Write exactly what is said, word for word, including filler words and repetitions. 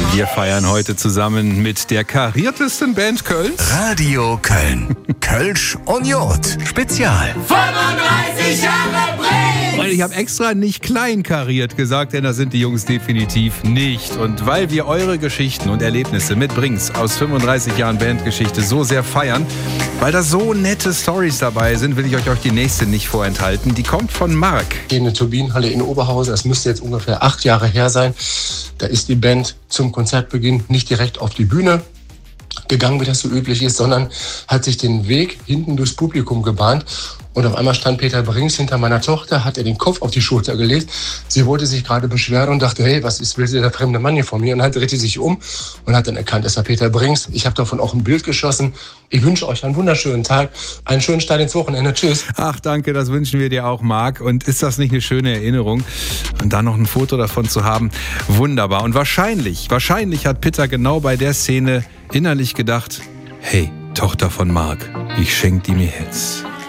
Wir feiern heute zusammen mit der kariertesten Band Kölns. Radio Köln. Kölsch und Jod. Spezial. fünfunddreißig Jahre Bremen. Und ich habe extra nicht klein kariert gesagt, denn das sind die Jungs definitiv nicht. Und weil wir eure Geschichten und Erlebnisse mit Brings aus fünfunddreißig Jahren Bandgeschichte so sehr feiern, weil da so nette Storys dabei sind, will ich euch auch die nächste nicht vorenthalten. Die kommt von Marc. In der Turbinenhalle in Oberhausen, das müsste jetzt ungefähr acht Jahre her sein. Da ist die Band zum Konzertbeginn nicht direkt auf die Bühne gegangen, wie das so üblich ist, sondern hat sich den Weg hinten durchs Publikum gebahnt. Und auf einmal stand Peter Brings hinter meiner Tochter, hat er den Kopf auf die Schulter gelegt. Sie wollte sich gerade beschweren und dachte, hey, was ist, will der fremde Mann hier von mir? Und dann drehte sich um und hat dann erkannt, es war Peter Brings. Ich habe davon auch ein Bild geschossen. Ich wünsche euch einen wunderschönen Tag, einen schönen Start ins Wochenende. Tschüss. Ach, danke, das wünschen wir dir auch, Marc. Und ist das nicht eine schöne Erinnerung? Und dann noch ein Foto davon zu haben, wunderbar. Und wahrscheinlich, wahrscheinlich hat Peter genau bei der Szene innerlich gedacht, hey, Tochter von Marc, ich schenk die mir jetzt.